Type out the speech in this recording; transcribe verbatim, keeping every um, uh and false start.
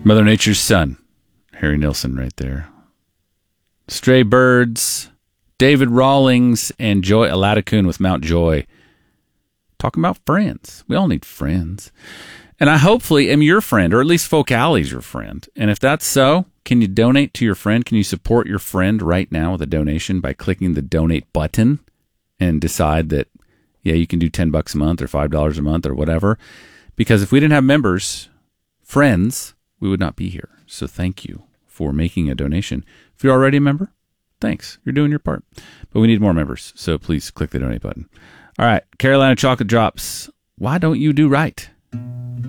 Mother Nature's son, Harry Nilsson right there. Stray Birds, David Rawlings, and Joy Aladakun with Mount Joy. Talking about friends. We all need friends. And I hopefully am your friend, or at least Focali's your friend. And if that's so, can you donate to your friend? Can you support your friend right now with a donation by clicking the donate button and decide that, yeah, you can do ten bucks a month or five dollars a month or whatever? Because if we didn't have members, friends, we would not be here. So thank you for making a donation. If you're already a member, thanks. You're doing your part. But we need more members, so please click the donate button. All right, Carolina Chocolate Drops. Why don't you do right?